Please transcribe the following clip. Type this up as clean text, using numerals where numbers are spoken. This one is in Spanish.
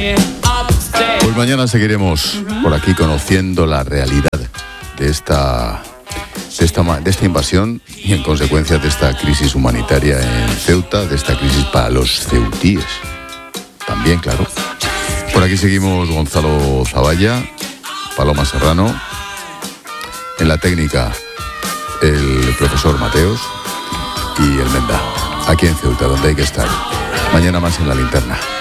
Pues mañana seguiremos por aquí conociendo la realidad de esta invasión y en consecuencia de esta crisis humanitaria en Ceuta, de esta crisis para los ceutíes. También, claro. Por aquí seguimos Gonzalo Zavalla, Paloma Serrano, en la técnica el profesor Mateos y el Menda, aquí en Ceuta, donde hay que estar. Mañana más en La Linterna.